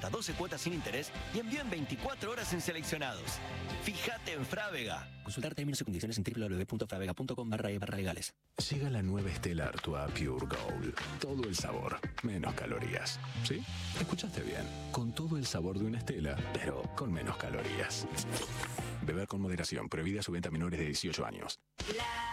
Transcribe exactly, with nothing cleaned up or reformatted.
hasta doce cuotas sin interés y envío en veinticuatro horas en seleccionados. Fíjate en Frávega. Consultar términos y condiciones en w w w punto fravega punto com barra e barra legales. Llega la nueva Stella Artois Pure Gold. Todo el sabor, menos calorías. ¿Sí? Escuchaste bien. Con todo el sabor de una Stella, pero con menos calorías. Beber con moderación. Prohibida su venta a menores de dieciocho años. La